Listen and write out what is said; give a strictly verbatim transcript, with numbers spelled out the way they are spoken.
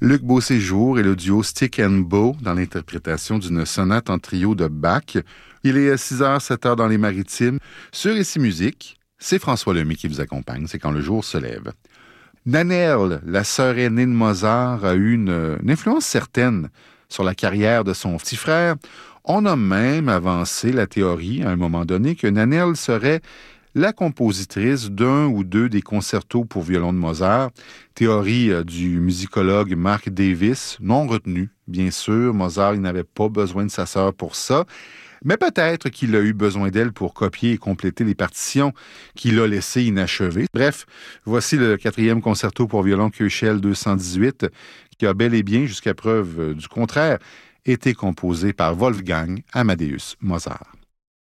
Luc Beauséjour et le duo Stick and Bow dans l'interprétation d'une sonate en trio de Bach. Il est six heures, sept heures dans les Maritimes. Sur Ici Musique, c'est François Lemay qui vous accompagne. C'est quand le jour se lève. Nannerl, la sœur aînée de Mozart, a eu une, une influence certaine sur la carrière de son petit frère. On a même avancé la théorie, à un moment donné, que Nannerl serait la compositrice d'un ou deux des concertos pour violon de Mozart. Théorie euh, du musicologue Mark Davis, non retenue, bien sûr. Mozart, il n'avait pas besoin de sa sœur pour ça. Mais peut-être qu'il a eu besoin d'elle pour copier et compléter les partitions qu'il a laissées inachevées. Bref, voici le quatrième concerto pour violon Köchel deux cent dix-huit, qui a bel et bien, jusqu'à preuve du contraire, été composé par Wolfgang Amadeus Mozart.